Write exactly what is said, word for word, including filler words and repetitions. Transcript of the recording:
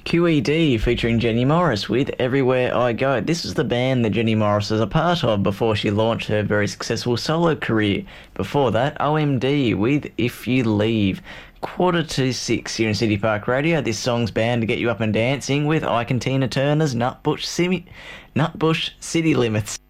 Q E D featuring Jenny Morris with Everywhere I Go. This is the band that Jenny Morris was a part of before she launched her very successful solo career. Before that, O M D with If You Leave. Quarter to six here in City Park Radio. This song's bound to get you up and dancing with Ike and Tina Turner's Nutbush, Simi- Nutbush City Limits.